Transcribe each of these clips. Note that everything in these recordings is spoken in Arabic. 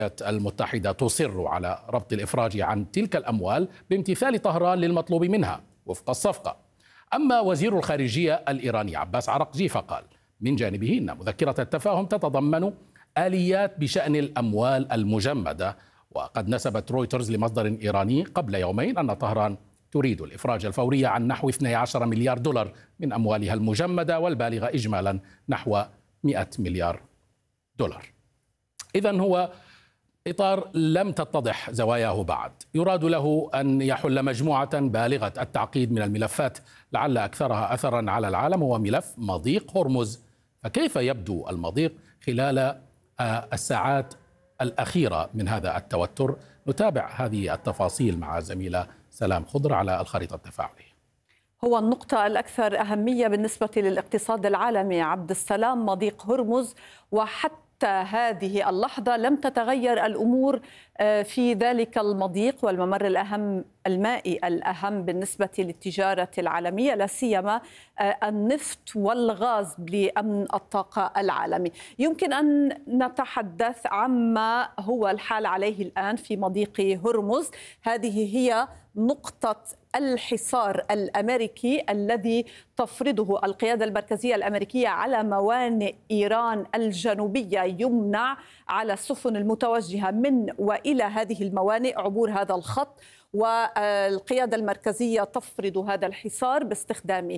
المتحدة تصر على ربط الإفراج عن تلك الأموال بامتثال طهران للمطلوب منها وفق الصفقة. أما وزير الخارجية الإيراني عباس عراقجي فقال من جانبه أن مذكرة التفاهم تتضمن آليات بشأن الأموال المجمدة. وقد نسبت رويترز لمصدر إيراني قبل يومين أن طهران تريد الإفراج الفوري عن نحو 12 مليار دولار من أموالها المجمدة والبالغة إجمالا نحو 100 مليار دولار. إذن هو إطار لم تتضح زواياه بعد، يراد له أن يحل مجموعة بالغة التعقيد من الملفات لعل أكثرها أثرا على العالم هو ملف مضيق هرمز. فكيف يبدو المضيق خلال الساعات الأخيرة من هذا التوتر؟ نتابع هذه التفاصيل مع زميلة سلام خضر على الخريطة التفاعلية. هو النقطة الأكثر أهمية بالنسبة للاقتصاد العالمي عبد السلام مضيق هرمز، وحتى هذه اللحظة لم تتغير الأمور في ذلك المضيق والممر الأهم المائي الأهم بالنسبة للتجارة العالمية، لا سيما النفط والغاز لأمن الطاقة العالمي. يمكن أن نتحدث عما هو الحال عليه الآن في مضيق هرمز. هذه هي نقطة الحصار الأمريكي الذي تفرضه القيادة المركزية الأمريكية على موانئ إيران الجنوبية، يمنع على السفن المتوجهة من وإلى هذه الموانئ عبور هذا الخط. والقيادة المركزية تفرض هذا الحصار باستخدام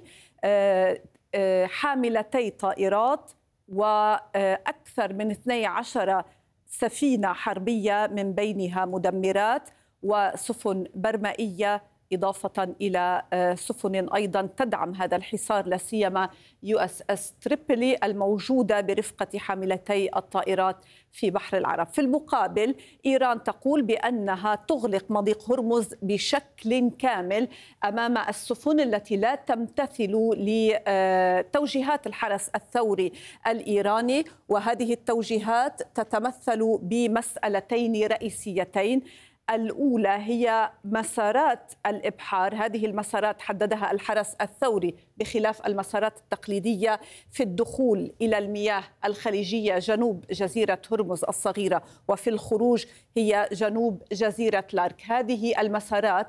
حاملتي طائرات وأكثر من 12 سفينة حربية من بينها مدمرات وسفن برمائية، إضافة إلى سفن أيضا تدعم هذا الحصار، لا سيما USS تريبولي الموجودة برفقة حاملتي الطائرات في بحر العرب. في المقابل إيران تقول بأنها تغلق مضيق هرمز بشكل كامل أمام السفن التي لا تمتثل لتوجيهات الحرس الثوري الإيراني، وهذه التوجيهات تتمثل بمسألتين رئيسيتين. الأولى هي مسارات الإبحار، هذه المسارات حددها الحرس الثوري بخلاف المسارات التقليدية في الدخول إلى المياه الخليجية جنوب جزيرة هرمز الصغيرة، وفي الخروج هي جنوب جزيرة لارك. هذه المسارات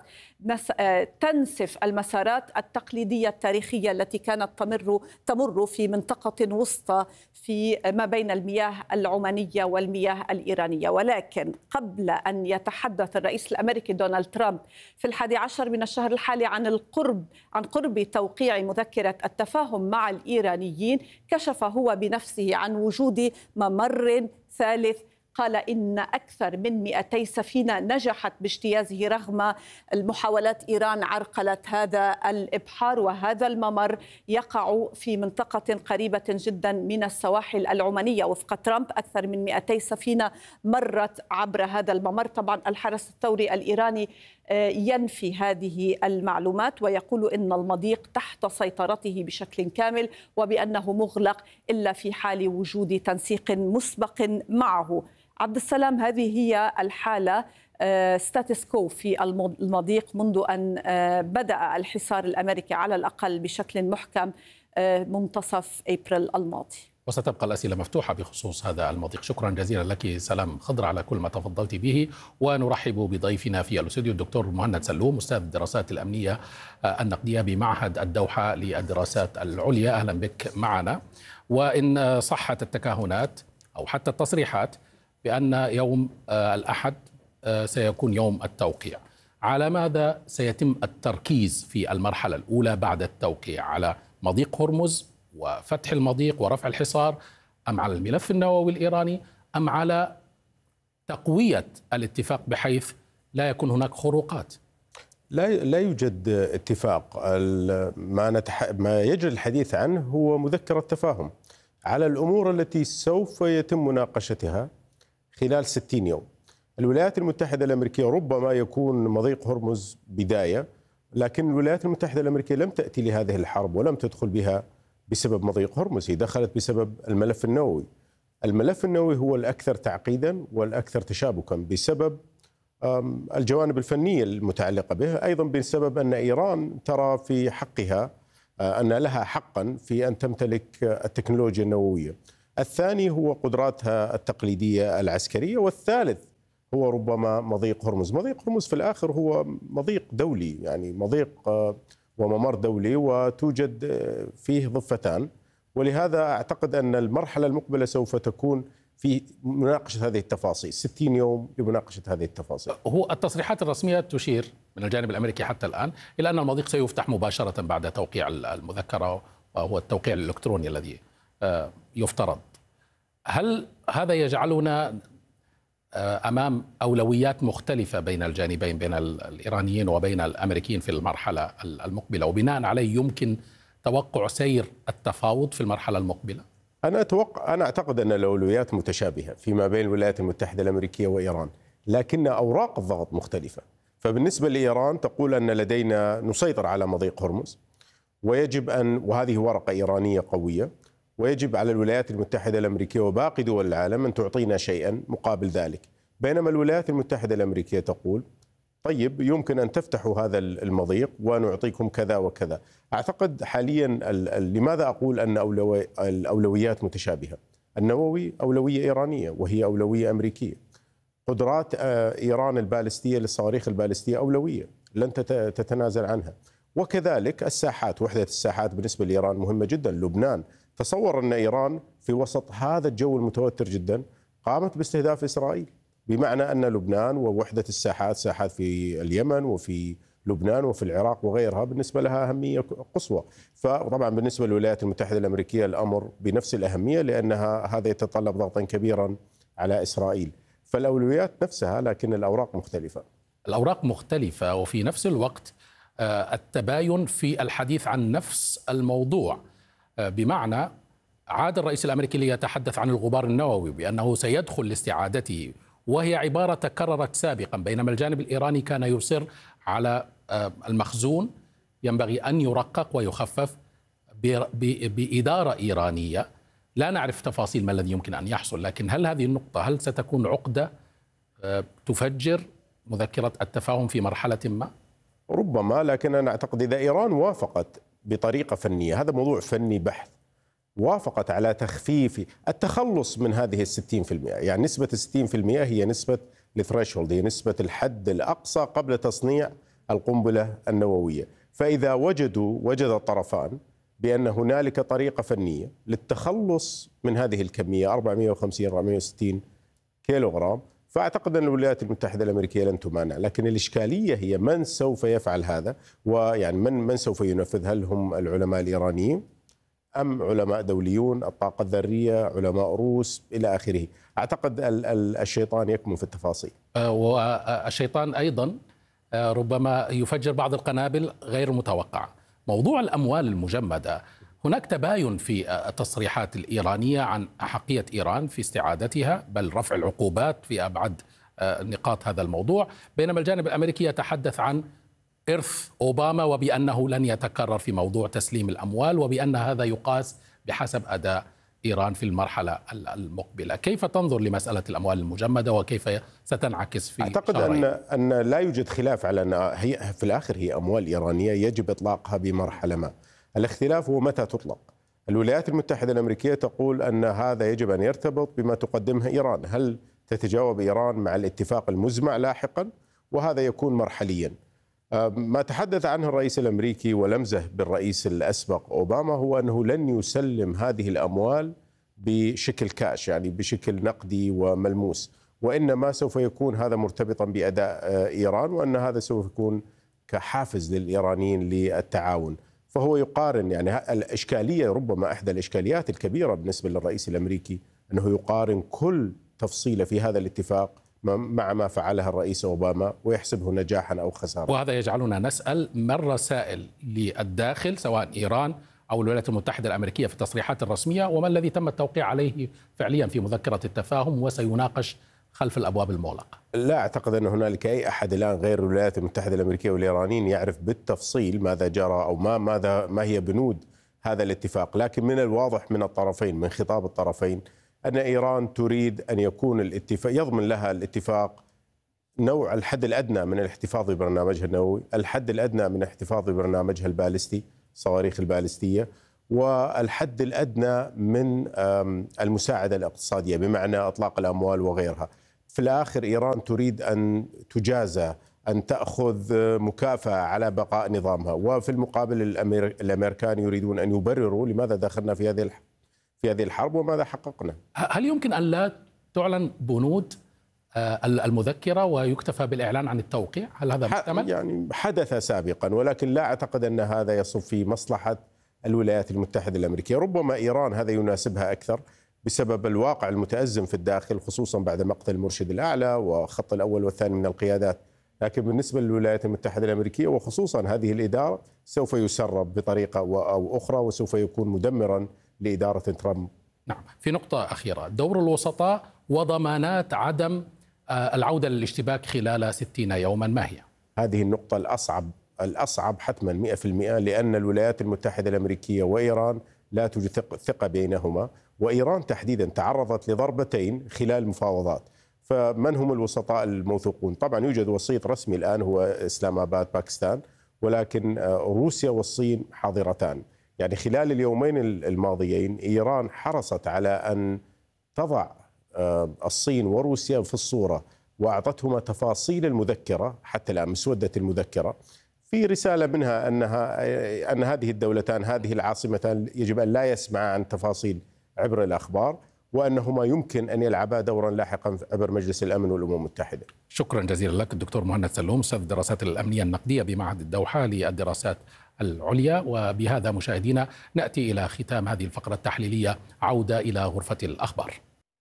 تنسف المسارات التقليدية التاريخية التي كانت تمر في منطقة وسطى في ما بين المياه العمانية والمياه الإيرانية. ولكن قبل أن يتحدث الرئيس الأمريكي دونالد ترامب في 11 من الشهر الحالي عن قرب توقيع مذكرة التفاهم مع الإيرانيين، كشف هو بنفسه عن وجود ممر ثالث. قال إن أكثر من 200 سفينة نجحت باجتيازه رغم المحاولات إيران عرقلة هذا الإبحار، وهذا الممر يقع في منطقة قريبة جدا من السواحل العمانية. وفق ترامب أكثر من 200 سفينة مرت عبر هذا الممر. طبعا الحرس الثوري الإيراني ينفي هذه المعلومات ويقول إن المضيق تحت سيطرته بشكل كامل وبأنه مغلق إلا في حال وجود تنسيق مسبق معه. عبد السلام، هذه هي الحالة ستاتس كو في المضيق منذ أن بدأ الحصار الأمريكي على الأقل بشكل محكم منتصف أبريل الماضي. وستبقى الأسئلة مفتوحة بخصوص هذا المضيق. شكرا جزيلا لك سلام خضر على كل ما تفضلت به. ونرحب بضيفنا في الاستوديو الدكتور مهند سلوم، أستاذ الدراسات الأمنية النقدية بمعهد الدوحة للدراسات العليا. أهلا بك معنا. وإن صحت التكهنات أو حتى التصريحات بأن يوم الأحد سيكون يوم التوقيع، على ماذا سيتم التركيز في المرحلة الأولى بعد التوقيع؟ على مضيق هرمز وفتح المضيق ورفع الحصار، أم على الملف النووي الإيراني، أم على تقوية الاتفاق بحيث لا يكون هناك خروقات؟ لا يوجد اتفاق. ما يجري الحديث عنه هو مذكرة تفاهم على الأمور التي سوف يتم مناقشتها خلال 60 يوم. الولايات المتحدة الأمريكية ربما يكون مضيق هرمز بداية، لكن الولايات المتحدة الأمريكية لم تأتي لهذه الحرب ولم تدخل بها بسبب مضيق هرمز، هي دخلت بسبب الملف النووي. الملف النووي هو الأكثر تعقيدا والأكثر تشابكا بسبب الجوانب الفنية المتعلقة به، أيضا بسبب أن إيران ترى في حقها أن لها حقا في أن تمتلك التكنولوجيا النووية. الثاني هو قدراتها التقليدية العسكرية، والثالث هو ربما مضيق هرمز. مضيق هرمز في الآخر هو مضيق دولي، يعني مضيق وممر دولي وتوجد فيه ضفتان، ولهذا أعتقد أن المرحلة المقبلة سوف تكون في مناقشة هذه التفاصيل، 60 يوم لمناقشة هذه التفاصيل. هو التصريحات الرسمية تشير من الجانب الأمريكي حتى الآن إلى أن المضيق سيفتح مباشرة بعد توقيع المذكرة، وهو التوقيع الإلكتروني الذي يفترض. هل هذا يجعلنا أمام أولويات مختلفة بين الجانبين، بين الإيرانيين وبين الأمريكيين في المرحلة المقبلة، وبناء عليه يمكن توقع سير التفاوض في المرحلة المقبلة؟ أنا أعتقد أن الأولويات متشابهة فيما بين الولايات المتحدة الأمريكية وإيران، لكن أوراق الضغط مختلفة. فبالنسبة لإيران تقول أن لدينا نسيطر على مضيق هرمز، ويجب أن، وهذه ورقة إيرانية قوية، ويجب على الولايات المتحدة الأمريكية وباقي دول العالم أن تعطينا شيئا مقابل ذلك. بينما الولايات المتحدة الأمريكية تقول طيب يمكن أن تفتحوا هذا المضيق ونعطيكم كذا وكذا. أعتقد حاليا لماذا أقول أن الأولويات متشابهة؟ النووي أولوية إيرانية وهي أولوية أمريكية. قدرات إيران البالستية للصواريخ البالستية أولوية لن تتنازل عنها. وكذلك الساحات، وحدة الساحات بالنسبة لإيران مهمة جدا. لبنان، تصور أن إيران في وسط هذا الجو المتوتر جدا قامت باستهداف إسرائيل، بمعنى أن لبنان ووحدة الساحات، ساحات في اليمن وفي لبنان وفي العراق وغيرها، بالنسبة لها أهمية قصوى. فطبعا بالنسبة للولايات المتحدة الأمريكية الأمر بنفس الأهمية، لأنها هذا يتطلب ضغطا كبيرا على إسرائيل. فالأولويات نفسها لكن الأوراق مختلفة. الأوراق مختلفة، وفي نفس الوقت التباين في الحديث عن نفس الموضوع. بمعنى عاد الرئيس الأمريكي ليتحدث عن الغبار النووي بأنه سيدخل لاستعادته، وهي عبارة تكررت سابقا، بينما الجانب الإيراني كان يصر على المخزون ينبغي أن يرقق ويخفف بإدارة إيرانية. لا نعرف تفاصيل ما الذي يمكن أن يحصل، لكن هل هذه النقطة هل ستكون عقدة تفجر مذكرة التفاهم في مرحلة ما؟ ربما، لكن أنا أعتقد إذا إيران وافقت بطريقة فنية، هذا موضوع فني بحث، وافقت على تخفيف التخلص من هذه 60%، يعني نسبة 60% هي نسبة الثريشولد، هي نسبة الحد الأقصى قبل تصنيع القنبلة النووية. فإذا وجد الطرفان بأن هنالك طريقة فنية للتخلص من هذه الكمية 450-460 كيلوغرام، فأعتقد أن الولايات المتحدة الأمريكية لن تمانع. لكن الإشكالية هي من سوف يفعل هذا، ويعني من سوف ينفذ؟ هل هم العلماء الإيرانيين أم علماء دوليون، الطاقة الذرية، علماء روس إلى آخره؟ أعتقد الشيطان يكمن في التفاصيل، والشيطان أيضا ربما يفجر بعض القنابل غير متوقعة. موضوع الأموال المجمدة، هناك تباين في التصريحات الإيرانية عن أحقية إيران في استعادتها، بل رفع العقوبات في أبعد نقاط هذا الموضوع، بينما الجانب الأمريكي يتحدث عن إرث أوباما وبأنه لن يتكرر في موضوع تسليم الأموال، وبأن هذا يقاس بحسب أداء إيران في المرحلة المقبلة. كيف تنظر لمسألة الأموال المجمدة وكيف ستنعكس في أعتقد أن لا يوجد خلاف على أن هي في الآخر هي أموال إيرانية يجب إطلاقها بمرحلة ما. الاختلاف هو متى تطلق. الولايات المتحدة الأمريكية تقول أن هذا يجب أن يرتبط بما تقدمه إيران. هل تتجاوب إيران مع الاتفاق المزمع لاحقا؟ وهذا يكون مرحليا. ما تحدث عنه الرئيس الأمريكي ولمزه بالرئيس الأسبق أوباما هو أنه لن يسلم هذه الأموال بشكل كاش، يعني بشكل نقدي وملموس، وإنما سوف يكون هذا مرتبطا بأداء إيران، وأن هذا سوف يكون كحافز للإيرانيين للتعاون. فهو يقارن، يعني الإشكالية ربما إحدى الإشكاليات الكبيرة بالنسبة للرئيس الأمريكي أنه يقارن كل تفصيلة في هذا الاتفاق مع ما فعلها الرئيس أوباما ويحسبه نجاحا أو خسارة. وهذا يجعلنا نسأل ما الرسائل للداخل سواء إيران أو الولايات المتحدة الأمريكية في التصريحات الرسمية، وما الذي تم التوقيع عليه فعليا في مذكرة التفاهم وسيناقش خلف الأبواب المغلقة؟ لا أعتقد أن هنالك أي أحد الآن غير الولايات المتحدة الأمريكية والإيرانيين يعرف بالتفصيل ماذا جرى أو ما هي بنود هذا الاتفاق. لكن من الواضح من الطرفين، من خطاب الطرفين، أن إيران تريد أن يكون الاتفاق يضمن لها الاتفاق نوع الحد الأدنى من الاحتفاظ ببرنامجها النووي، الحد الأدنى من الاحتفاظ ببرنامجها البالستي، الصواريخ البالستية، والحد الأدنى من المساعدة الاقتصادية بمعنى إطلاق الأموال وغيرها. في الآخر إيران تريد أن تجازى، أن تأخذ مكافأة على بقاء نظامها، وفي المقابل الأمريكان يريدون أن يبرروا لماذا دخلنا في هذه الحرب وماذا حققنا. هل يمكن أن لا تعلن بنود المذكرة ويكتفى بالإعلان عن التوقيع؟ هل هذا محتمل؟ يعني حدث سابقا، ولكن لا أعتقد أن هذا يصب في مصلحة الولايات المتحدة الأمريكية. ربما إيران هذا يناسبها أكثر بسبب الواقع المتأزم في الداخل، خصوصا بعد مقتل المرشد الأعلى وخط الأول والثاني من القيادات. لكن بالنسبة للولايات المتحدة الأمريكية وخصوصا هذه الإدارة سوف يسرب بطريقة أو أخرى، وسوف يكون مدمرا لإدارة ترامب. نعم. في نقطة أخيرة، دور الوسطاء وضمانات عدم العودة للاشتباك خلال 60 يوما، ما هي؟ هذه النقطة الأصعب حتما 100%، لأن الولايات المتحدة الأمريكية وإيران لا توجد ثقة بينهما، وإيران تحديدا تعرضت لضربتين خلال المفاوضات. فمن هم الوسطاء الموثوقون؟ طبعا يوجد وسيط رسمي الآن هو إسلام آباد باكستان، ولكن روسيا والصين حاضرتان. يعني خلال اليومين الماضيين إيران حرصت على أن تضع الصين وروسيا في الصورة، وأعطتهما تفاصيل المذكرة حتى الآن، مسودة المذكرة، في رسالة منها أن هذه الدولتان، هذه العاصمتان يجب أن لا يسمعا عن تفاصيل عبر الأخبار، وأنهما يمكن أن يلعبا دورا لاحقا عبر مجلس الأمن والأمم المتحدة. شكرا جزيلا لك الدكتور مهند سلوم، أستاذ الدراسات الأمنية النقدية بمعهد الدوحة للدراسات العليا. وبهذا مشاهدينا نأتي إلى ختام هذه الفقرة التحليلية، عودة إلى غرفة الأخبار.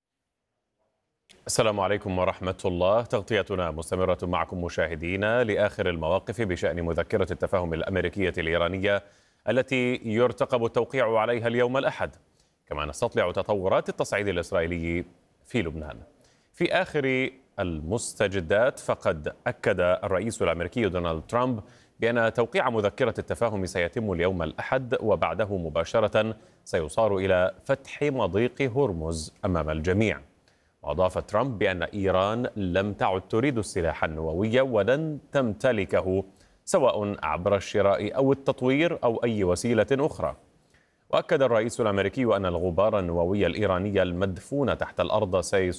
السلام عليكم ورحمة الله. تغطيتنا مستمرة معكم مشاهدينا لآخر المواقف بشأن مذكرة التفاهم الأمريكية الإيرانية التي يرتقب التوقيع عليها اليوم الأحد، كما نستطلع تطورات التصعيد الإسرائيلي في لبنان. في آخر المستجدات فقد أكد الرئيس الأمريكي دونالد ترامب بأن توقيع مذكرة التفاهم سيتم اليوم الأحد، وبعده مباشرة سيصار إلى فتح مضيق هرمز أمام الجميع. وأضاف ترامب بأن إيران لم تعد تريد السلاح النووي ولن تمتلكه، سواء عبر الشراء أو التطوير أو أي وسيلة أخرى. وأكد الرئيس الأمريكي أن الغبار النووي الإيراني المدفون تحت الأرض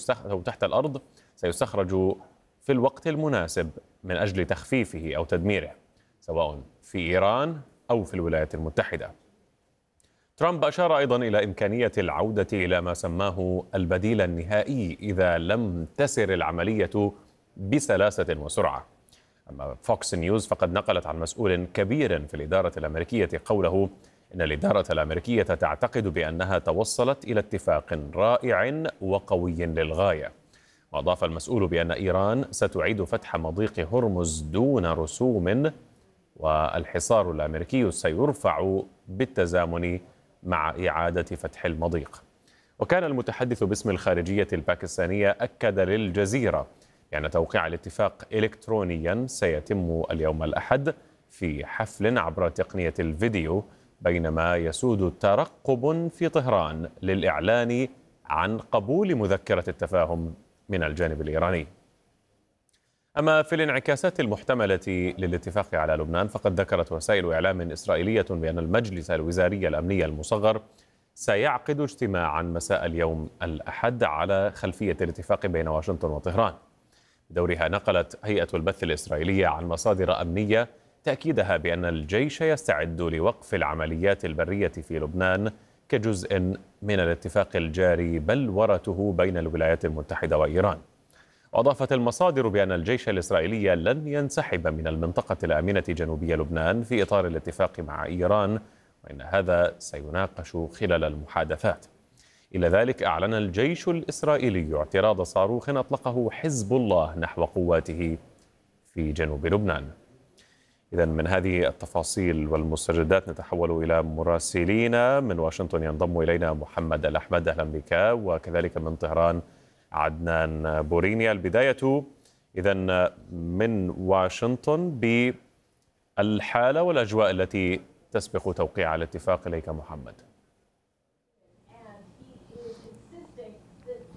سيستخرج في الوقت المناسب من أجل تخفيفه أو تدميره، سواء في إيران أو في الولايات المتحدة. ترامب أشار أيضا إلى إمكانية العودة إلى ما سماه البديل النهائي إذا لم تسر العملية بسلاسة وسرعة. أما فوكس نيوز فقد نقلت عن مسؤول كبير في الإدارة الأمريكية قوله إن الإدارة الأمريكية تعتقد بأنها توصلت إلى اتفاق رائع وقوي للغاية. وأضاف المسؤول بأن إيران ستعيد فتح مضيق هرمز دون رسوم، والحصار الأمريكي سيرفع بالتزامن مع إعادة فتح المضيق. وكان المتحدث باسم الخارجية الباكستانية أكد للجزيرة بأن توقيع الاتفاق إلكترونيا سيتم اليوم الأحد في حفل عبر تقنية الفيديو، بينما يسود ترقب في طهران للإعلان عن قبول مذكرة التفاهم من الجانب الإيراني. أما في الانعكاسات المحتملة للاتفاق على لبنان فقد ذكرت وسائل إعلام إسرائيلية بأن المجلس الوزاري الأمني المصغر سيعقد اجتماعا مساء اليوم الأحد على خلفية الاتفاق بين واشنطن وطهران. بدورها نقلت هيئة البث الإسرائيلية عن مصادر أمنية تأكيدها بأن الجيش يستعد لوقف العمليات البرية في لبنان كجزء من الاتفاق الجاري بلورته بين الولايات المتحدة وإيران. وأضافت المصادر بأن الجيش الإسرائيلي لن ينسحب من المنطقة الآمنة جنوبي لبنان في إطار الاتفاق مع إيران، وإن هذا سيناقش خلال المحادثات. إلى ذلك أعلن الجيش الإسرائيلي اعتراض صاروخ أطلقه حزب الله نحو قواته في جنوب لبنان. إذن من هذه التفاصيل والمستجدات نتحول إلى مراسلينا من واشنطن. ينضم إلينا محمد الأحمد، أهلا بك، وكذلك من طهران عدنان بورينيا. البداية إذن من واشنطن بالحالة والأجواء التي تسبق توقيع الاتفاق. إليك محمد.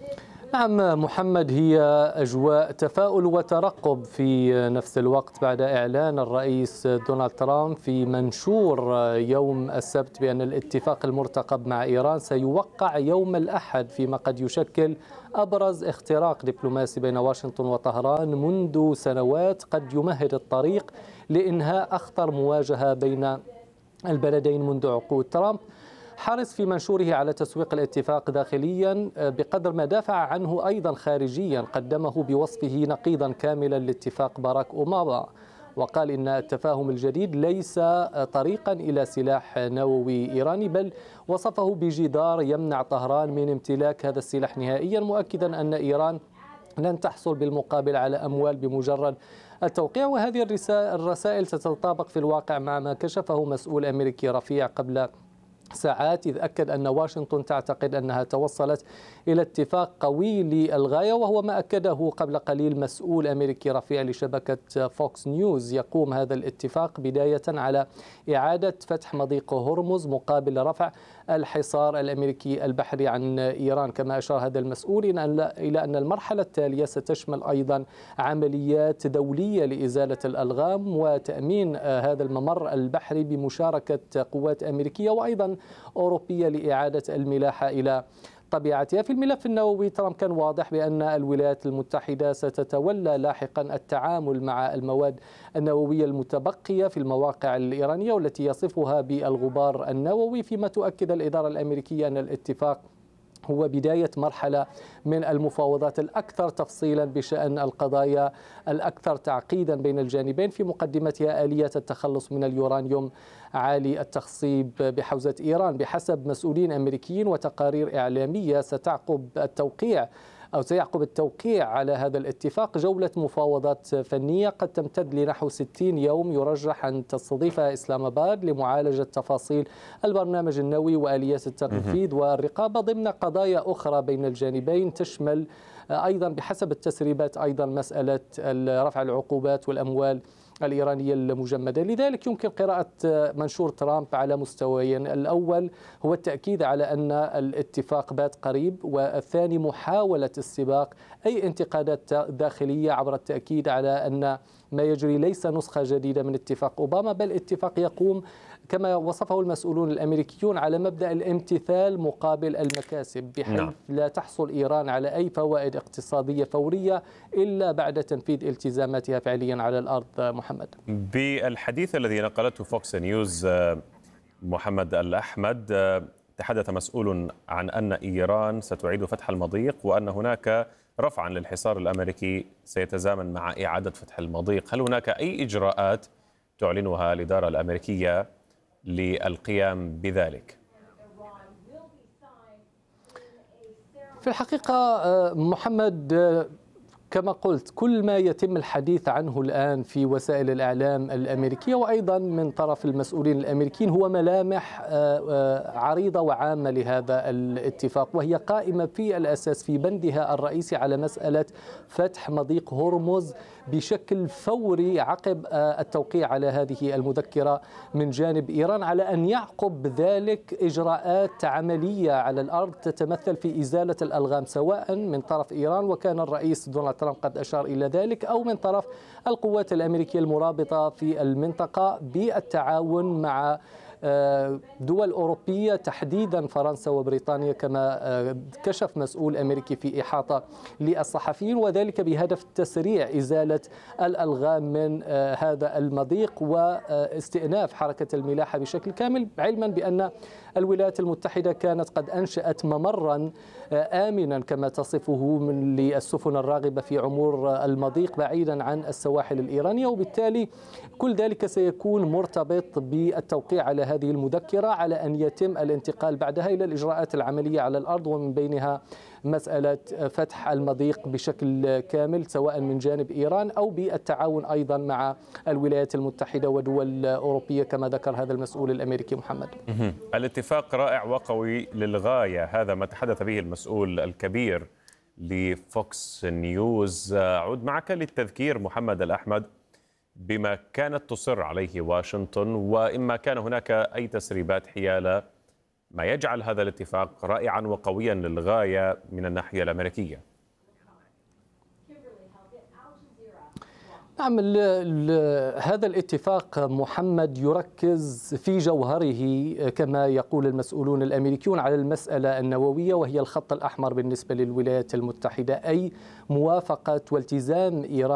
نعم محمد، هي أجواء تفاؤل وترقب في نفس الوقت بعد إعلان الرئيس دونالد ترامب في منشور يوم السبت بأن الاتفاق المرتقب مع إيران سيوقع يوم الأحد، فيما قد يشكل أبرز اختراق دبلوماسي بين واشنطن وطهران منذ سنوات، قد يمهد الطريق لإنهاء أخطر مواجهة بين البلدين منذ عقود. ترامب حرص في منشوره على تسويق الاتفاق داخليا بقدر ما دافع عنه أيضا خارجيا، قدمه بوصفه نقيضا كاملا لاتفاق باراك أوباما، وقال إن التفاهم الجديد ليس طريقا إلى سلاح نووي إيراني، بل وصفه بجدار يمنع طهران من امتلاك هذا السلاح نهائيا، مؤكدا أن إيران لن تحصل بالمقابل على أموال بمجرد التوقيع. وهذه الرسائل تتطابق في الواقع مع ما كشفه مسؤول أمريكي رفيع قبل ساعات، إذ أكد أن واشنطن تعتقد أنها توصلت إلى اتفاق قوي للغاية، وهو ما أكده قبل قليل مسؤول أمريكي رفيع لشبكة فوكس نيوز. يقوم هذا الاتفاق بداية على إعادة فتح مضيق هرمز مقابل رفع الحصار الأمريكي البحري عن إيران. كما أشار هذا المسؤول إلى أن المرحلة التالية ستشمل أيضا عمليات دولية لإزالة الألغام وتأمين هذا الممر البحري بمشاركة قوات أمريكية وأيضا أوروبية لإعادة الملاحة إلى طبيعتها. في الملف النووي ترامب كان واضح بأن الولايات المتحدة ستتولى لاحقا التعامل مع المواد النووية المتبقية في المواقع الإيرانية والتي يصفها بالغبار النووي، فيما تؤكد الإدارة الأمريكية أن الاتفاق هو بداية مرحلة من المفاوضات الأكثر تفصيلا بشأن القضايا الأكثر تعقيدا بين الجانبين، في مقدمتها آلية التخلص من اليورانيوم عالي التخصيب بحوزة إيران. بحسب مسؤولين أمريكيين وتقارير إعلامية سيعقب التوقيع على هذا الاتفاق جولة مفاوضات فنية قد تمتد لنحو 60 يوم، يرجح أن تستضيفها إسلام آباد لمعالجة تفاصيل البرنامج النووي وآليات التنفيذ والرقابة ضمن قضايا أخرى بين الجانبين، تشمل أيضا بحسب التسريبات أيضا مسألة رفع العقوبات والأموال الإيرانية المجمدة. لذلك يمكن قراءة منشور ترامب على مستويين: الأول هو التأكيد على أن الاتفاق بات قريب، والثاني محاولة استباق أي انتقادات داخلية عبر التأكيد على أن ما يجري ليس نسخة جديدة من اتفاق أوباما، بل اتفاق يقوم كما وصفه المسؤولون الأمريكيون على مبدأ الامتثال مقابل المكاسب، بحيث لا تحصل إيران على أي فوائد اقتصادية فورية إلا بعد تنفيذ التزاماتها فعليا على الأرض. محمد، بالحديث الذي نقلته فوكس نيوز محمد الأحمد، تحدث مسؤول عن أن إيران ستعيد فتح المضيق وأن هناك رفعا للحصار الأمريكي سيتزامن مع إعادة فتح المضيق. هل هناك أي إجراءات تعلنها الإدارة الأمريكية للقيام بذلك؟ في الحقيقة محمد، كما قلت، كل ما يتم الحديث عنه الآن في وسائل الإعلام الأمريكية وأيضا من طرف المسؤولين الأمريكيين هو ملامح عريضة وعامة لهذا الاتفاق، وهي قائمة في الأساس في بندها الرئيسي على مسألة فتح مضيق هرمز بشكل فوري عقب التوقيع على هذه المذكرة من جانب إيران، على أن يعقب ذلك إجراءات عملية على الأرض تتمثل في إزالة الألغام سواء من طرف إيران، وكان الرئيس دونالد ترامب قد أشار إلى ذلك، أو من طرف القوات الأمريكية المرابطة في المنطقة بالتعاون مع دول أوروبية تحديدا فرنسا وبريطانيا، كما كشف مسؤول أمريكي في إحاطة للصحفيين، وذلك بهدف تسريع إزالة الألغام من هذا المضيق واستئناف حركة الملاحة بشكل كامل، علما بأن الولايات المتحدة كانت قد أنشأت ممرا آمنا كما تصفه للسفن الراغبة في عبور المضيق بعيدا عن السواحل الإيرانية، وبالتالي كل ذلك سيكون مرتبط بالتوقيع على هذه المذكرة على أن يتم الانتقال بعدها إلى الإجراءات العملية على الأرض، ومن بينها مسألة فتح المضيق بشكل كامل سواء من جانب إيران أو بالتعاون أيضا مع الولايات المتحدة ودول أوروبية كما ذكر هذا المسؤول الأمريكي. محمد، الاتفاق رائع وقوي للغاية، هذا ما تحدث به المسؤول الكبير لفوكس نيوز. أعود معك للتذكير محمد الأحمد بما كانت تصر عليه واشنطن، وإما كان هناك أي تسريبات حيال ما يجعل هذا الاتفاق رائعا وقويا للغاية من الناحية الأمريكية. نعم، هذا الاتفاق محمد يركز في جوهره كما يقول المسؤولون الأمريكيون على المسألة النووية، وهي الخط الأحمر بالنسبة للولايات المتحدة، أي موافقة والتزام إيران